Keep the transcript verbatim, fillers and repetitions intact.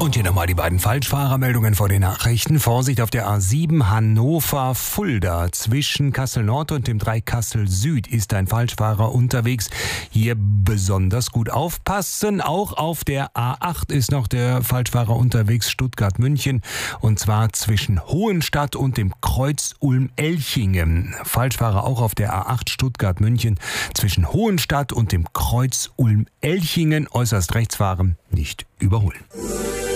Und hier nochmal die beiden Falschfahrermeldungen vor den Nachrichten. Vorsicht auf der A sieben Hannover-Fulda. Zwischen Kassel-Nord und dem Dreieck Kassel-Süd ist ein Falschfahrer unterwegs. Hier besonders gut aufpassen. Auch auf der A acht ist noch der Falschfahrer unterwegs, Stuttgart-München. Und zwar zwischen Hohenstadt und dem Kreuz Ulm-Elchingen. Falschfahrer auch auf der A acht Stuttgart-München. Zwischen Hohenstadt und dem Kreuz Ulm-Elchingen. Äußerst rechts fahren, nicht überholen.